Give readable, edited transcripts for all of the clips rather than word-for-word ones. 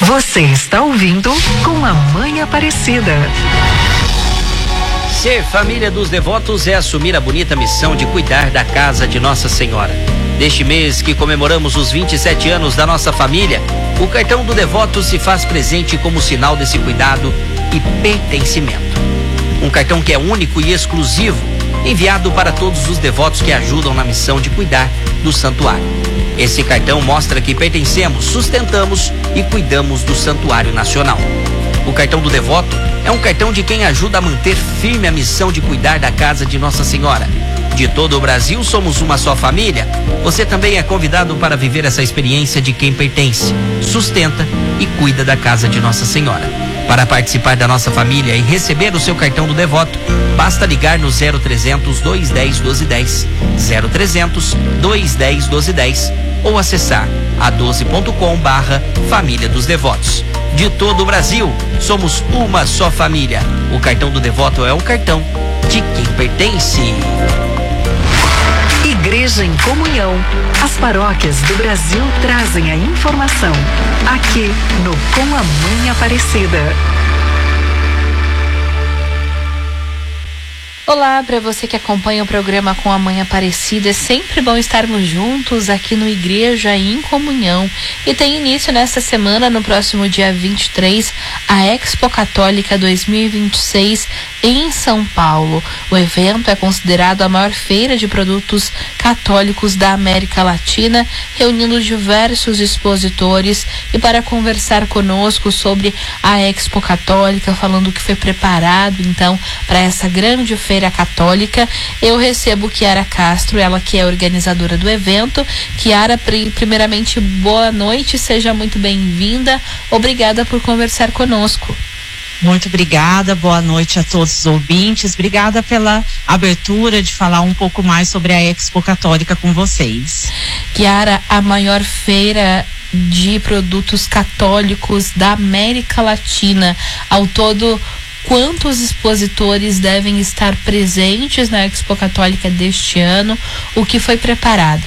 Você está ouvindo Com a Mãe Aparecida. Ser família dos devotos é assumir a bonita missão de cuidar da casa de Nossa Senhora. Neste mês que comemoramos os 27 anos da nossa família, o cartão do devoto se faz presente como sinal desse cuidado e pertencimento. Um cartão que é único e exclusivo, enviado para todos os devotos que ajudam na missão de cuidar do santuário. Esse cartão mostra que pertencemos, sustentamos e cuidamos do Santuário Nacional. O cartão do devoto é um cartão de quem ajuda a manter firme a missão de cuidar da casa de Nossa Senhora. De todo o Brasil somos uma só família. Você também é convidado para viver essa experiência de quem pertence, sustenta e cuida da casa de Nossa Senhora. Para participar da nossa família e receber o seu cartão do devoto, basta ligar no 0300 210 1210, 0300 210 1210 ou acessar a12.com/família dos devotos. De todo o Brasil, somos uma só família. O cartão do devoto é um cartão de quem pertence. Igreja em Comunhão. As paróquias do Brasil trazem a informação. Aqui no Com a Mãe Aparecida. Olá, para você que acompanha o programa Com a Mãe Aparecida, é sempre bom estarmos juntos aqui no Igreja em Comunhão. E tem início nesta semana, no próximo dia 23, a Expo Católica 2026 em São Paulo. O evento é considerado a maior feira de produtos católicos da América Latina, reunindo diversos expositores. E para conversar conosco sobre a Expo Católica, falando o que foi preparado então para essa grande feira católica, eu recebo Kiara Castro, ela que é organizadora do evento. Kiara, primeiramente, boa noite, seja muito bem-vinda, obrigada por conversar conosco. Muito obrigada, boa noite a todos os ouvintes, obrigada pela abertura de falar um pouco mais sobre a Expo Católica com vocês. Kiara, a maior feira de produtos católicos da América Latina, ao todo, quantos expositores devem estar presentes na Expo Católica deste ano? O que foi preparado?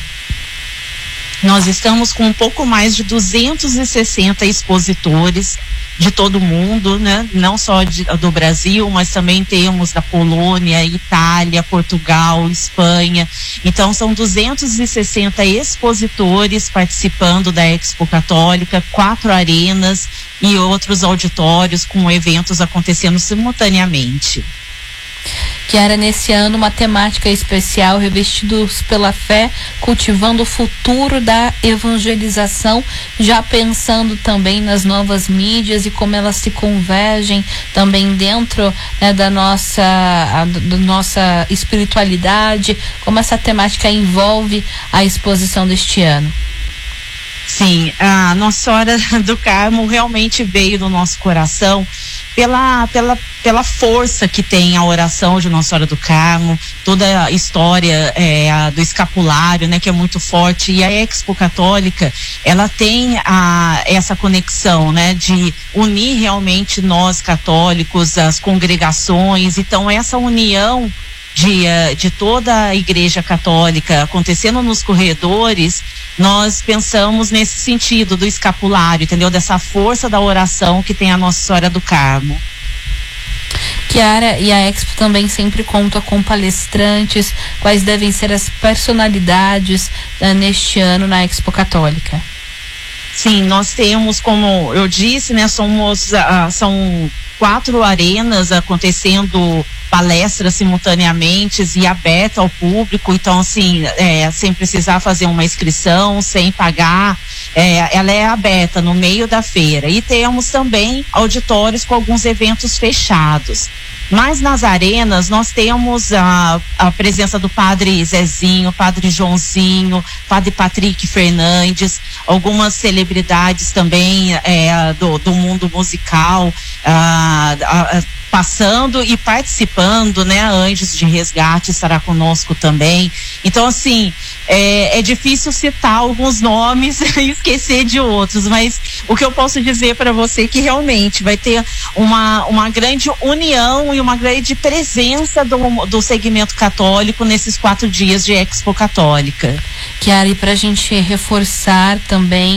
Nós estamos com um pouco mais de 260 expositores de todo mundo, né? Não só do Brasil, mas também temos da Polônia, Itália, Portugal, Espanha. Então são 260 expositores participando da Expo Católica, 4 arenas e outros auditórios com eventos acontecendo simultaneamente. Kiara, nesse ano uma temática especial, Revestidos pela Fé, cultivando o futuro da evangelização, já pensando também nas novas mídias e como elas se convergem também dentro, né, da nossa espiritualidade, como essa temática envolve a exposição deste ano. Sim, a Nossa Senhora do Carmo realmente veio do nosso coração pela força que tem a oração de Nossa Senhora do Carmo, toda a história do escapulário, né, que é muito forte. E a Expo Católica, ela tem essa conexão, né, de unir realmente nós católicos, as congregações. Então essa união de toda a Igreja Católica acontecendo nos corredores, nós pensamos nesse sentido do escapulário, entendeu? Dessa força da oração que tem a Nossa Senhora do Carmo. Kiara, e a Expo também sempre conta com palestrantes. Quais devem ser as personalidades neste ano na Expo Católica? Sim, nós temos, como eu disse, né, são 4 arenas acontecendo, palestras simultaneamente e aberta ao público. Então, assim, sem precisar fazer uma inscrição, sem pagar, ela é aberta no meio da feira. E temos também auditórios com alguns eventos fechados. Mas nas arenas nós temos a presença do Padre Zezinho, Padre Joãozinho, Padre Patrick Fernandes, algumas celebridades também do mundo musical, passando e participando, né? Anjos de Resgate estará conosco também. Então, assim, é difícil citar alguns nomes e esquecer de outros, mas o que eu posso dizer para você é que realmente vai ter uma grande união e uma grande presença do segmento católico nesses 4 dias de Expo Católica. Kiara, e para a gente reforçar também